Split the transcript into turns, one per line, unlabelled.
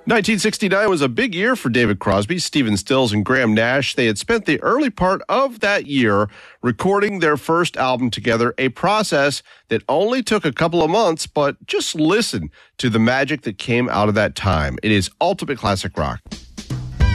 1969 was a big year for David Crosby, Stephen Stills, and Graham Nash. They had spent the early part of that year recording their first album together, a process that only took a couple of months, but just listen to the magic that came out of that time. It is ultimate classic rock.